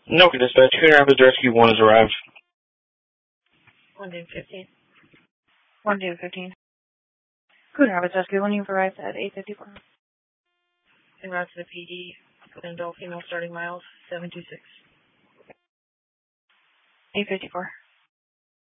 No, dispatch. Coon Rapids Rescue 1 has arrived. 1 Dune 15. 1 Dune 15. Coon Rapids Rescue 1, you've arrived at 854. En route to the PD. Adult female starting miles 726. 854.